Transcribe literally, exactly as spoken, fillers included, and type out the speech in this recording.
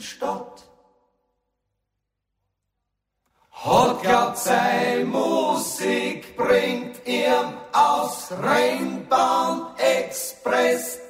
Innenstadt. Hat glaubt, sei Musik bringt ihm aus Rheinbahn Express